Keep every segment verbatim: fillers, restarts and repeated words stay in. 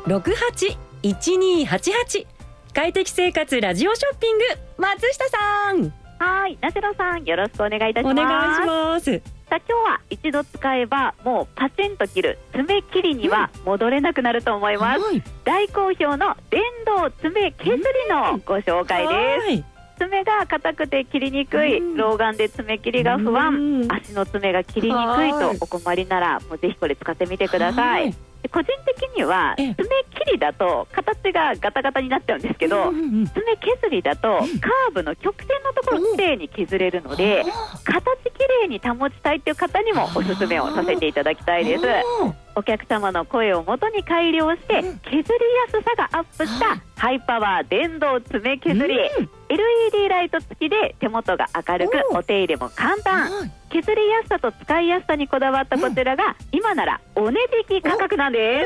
ろくはちいちにはちはち。快適生活ラジオショッピング、松下さん。 はい、なしろさん、よろしくお願いいたします。 お願いします。 さあ、今日は一度使えばもうパチンと切る爪切りには戻れなくなると思います、うん、大好評の電動爪削りのご紹介です、うん、爪が硬くて切りにくい、うん、老眼で爪切りが不安、うん、足の爪が切りにくいとお困りならもうぜひこれ使ってみてください。個人的には爪切りだと形がガタガタになっちゃうんですけど、うんうんうん、爪削りだとカーブの曲線のところきれいに削れるので、形きれいに保ちたいという方にもおすすめをさせていただきたいです。お客様の声を元に改良して削りやすさがアップしたハイパワー電動爪削り、うん、エルイーディー ライト付きで手元が明るくお手入れも簡単、削りやすさと使いやすさにこだわったこちらが今ならお値引き価格なんです、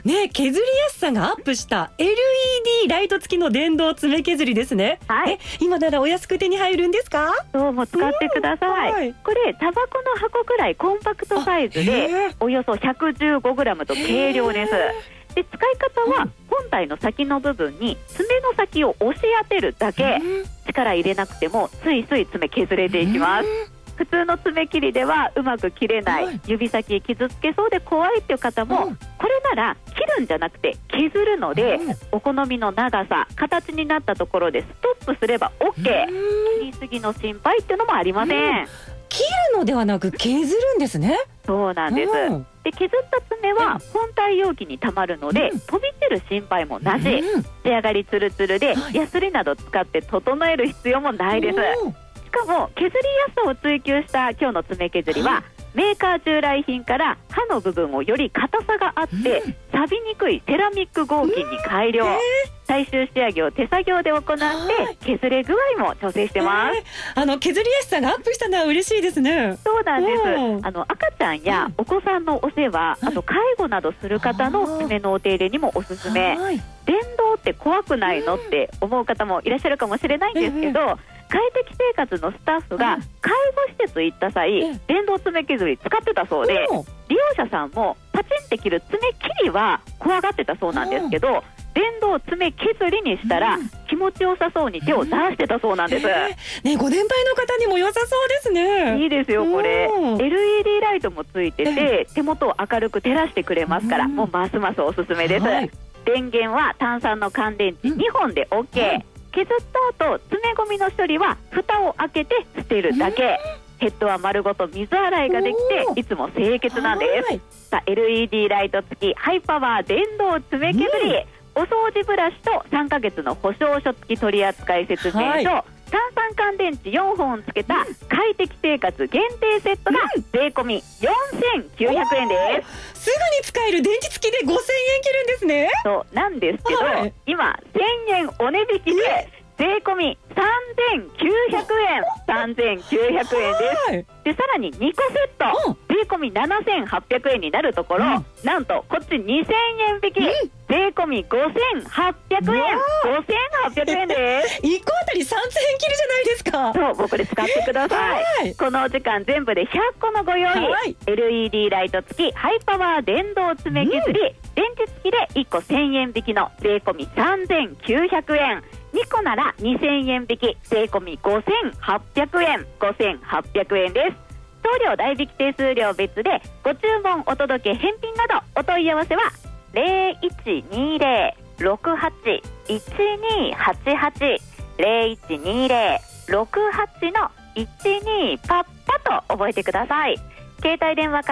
ね、削りやすさがアップした エルイーディー ライト付きの電動爪削りですね、はい、え今ならお安く手に入るんですか？ どうも使ってください、はい、これタバコの箱くらいコンパクトサイズでおよそ ひゃくじゅうごグラム と軽量です。で、使い方は本体の先の部分に爪の先を押し当てるだけ、力入れなくてもスイスイ爪削れていきます。普通の爪切りではうまく切れない、はい、指先傷つけそうで怖いっていう方も、うん、これなら切るんじゃなくて削るので、うん、お好みの長さ形になったところでストップすれば オーケー、 切りすぎの心配っていうのもありません、うん、 切るのではなく削るんですね。 そうなんです、うん、で削った爪は本体容器にたまるので、うん、飛び散る心配もなし、うん、仕上がりツルツルで、はい、ヤスリなど使って整える必要もないです。しかも削りやすさを追求した今日の爪削りは、はい、メーカー従来品から刃の部分をより硬さがあって、うん、錆びにくいセラミック合金に改良、うん、最終仕上げを手作業で行って削れ具合も調整してます、 えー、あの削りやすさがアップしたのは嬉しいですね。 そうなんです。あの赤ちゃんやお子さんのお世話、うん、あと介護などする方の爪のお手入れにもおすすめ。電動って怖くないのって思う方もいらっしゃるかもしれないんですけど、えー快適生活のスタッフが介護施設行った際、うん、電動爪削り使ってたそうで、利用者さんもパチンって切る爪切りは怖がってたそうなんですけど、うん、電動爪削りにしたら気持ちよさそうに手を出してたそうなんです、うんえーね、ご年配の方にも良さそうですね。 いいですよこれ、うん、エルイーディー ライトもついてて手元を明るく照らしてくれますから、うん、もうますますおすすめです、はい、電源は単三の乾電池にほんで オーケー、うん削った後爪ゴミの処理は蓋を開けて捨てるだけ、ヘッドは丸ごと水洗いができていつも清潔なんです。さあ エルイーディー ライト付きハイパワー電動爪削り、お掃除ブラシとさんかげつの保証書付き取扱説明書、はい、単三乾電池よんほんつけた快適生活限定セットが税込みよんせんきゅうひゃくえんです。 すぐに使える電池付きでごせんえん切るんですね。 そうなんですけど、はい、今せんえんお値引きで税込みさんぜんきゅうひゃくえんさんぜんきゅうひゃくえんです、はい、でさらににこセット、うん、税込みななせんはっぴゃくえんになるところ、うん、なんとこっちにせんえん引き、うん、税込みごせんはっぴゃくえんごせんはっぴゃくえんですいっこあたりさんぜんえん切るじゃないですか。 そうもうこれ使ってください、はい、このお時間全部でひゃっこのご用意、はい、エルイーディー ライト付きハイパワー電動爪削り、うん、電池付きでいっこせんえん引きの税込みさんぜんきゅうひゃくえん、にこならにせんえん引き税込みごせんはっぴゃくえんごせんはっぴゃくえんです。送料代引き手数料別でご注文お届け返品などお問い合わせはゼロいちにゼロ ろくはち いちにはちはち ゼロいちにゼロ ろくはち のいちにパッパと覚えてください。携帯電話